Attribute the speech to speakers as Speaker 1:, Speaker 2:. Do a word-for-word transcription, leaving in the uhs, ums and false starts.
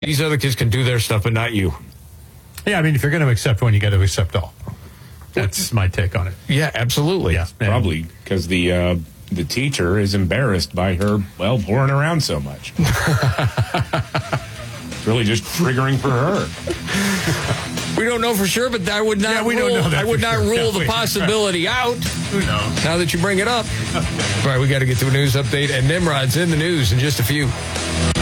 Speaker 1: These other kids can do their stuff, but not you.
Speaker 2: Yeah, I mean, if you're going to accept one, you got to accept all. That's my take on it.
Speaker 1: Yeah, absolutely.
Speaker 2: Yeah,
Speaker 3: probably because the uh, the teacher is embarrassed by her, well, pouring around so much. It's really just triggering for her.
Speaker 1: We don't know for sure, but I would not.
Speaker 2: Yeah, we
Speaker 1: rule,
Speaker 2: don't know that
Speaker 1: I would
Speaker 2: for
Speaker 1: not
Speaker 2: sure.
Speaker 1: rule
Speaker 2: Yeah,
Speaker 1: the possibility out.
Speaker 2: Who knows?
Speaker 1: Now that you bring it up. All right, we got to get to a news update, and Nimrod's in the news in just a few.